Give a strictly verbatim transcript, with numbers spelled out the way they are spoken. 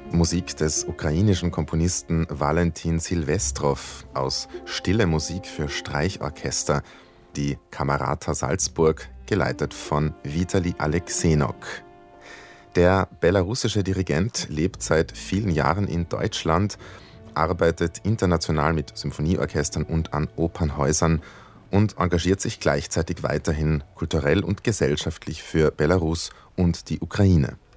Musik des ukrainischen Komponisten Valentin Silvestrov aus Stille Musik für Streichorchester, die Kamerata Salzburg, geleitet von Vitali Alexenok. Der belarussische Dirigent lebt seit vielen Jahren in Deutschland, arbeitet international mit Symphonieorchestern und an Opernhäusern und engagiert sich gleichzeitig weiterhin kulturell und gesellschaftlich für Belarus und die Ukraine.